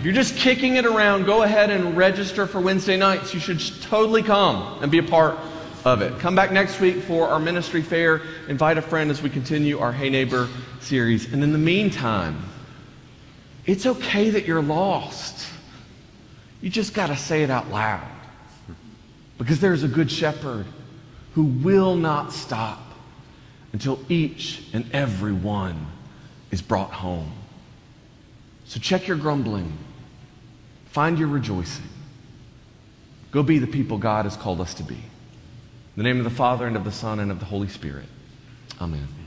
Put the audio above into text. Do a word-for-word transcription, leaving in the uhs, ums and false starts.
you're just kicking it around, go ahead and register for Wednesday nights. You should totally come and be a part of it. Come back next week for our ministry fair. Invite a friend as we continue our Hey Neighbor series. And in the meantime, it's okay that you're lost. You just got to say it out loud. Because there's a good shepherd who will not stop until each and every one is brought home. So check your grumbling. Find your rejoicing. Go be the people God has called us to be. In the name of the Father, and of the Son, and of the Holy Spirit. Amen.